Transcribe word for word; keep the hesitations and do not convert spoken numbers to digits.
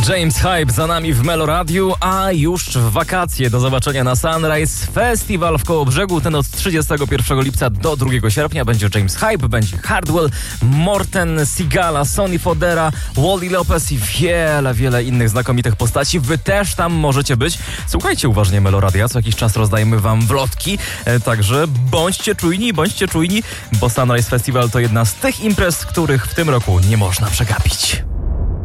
James Hype za nami w Meloradiu, a już w wakacje. Do zobaczenia na Sunrise Festival w Kołobrzegu. Ten od trzydziestego pierwszego lipca do drugiego sierpnia. Będzie James Hype, będzie Hardwell, Morten, Sigala, Sonny Fodera, Wally Lopez i wiele, wiele innych znakomitych postaci. Wy też tam możecie być. Słuchajcie uważnie Meloradia, co jakiś czas rozdajemy wam wlotki. E, także bądźcie czujni, bądźcie czujni, bo Sunrise Festival to jedna z tych imprez, których w tym roku nie można przegapić.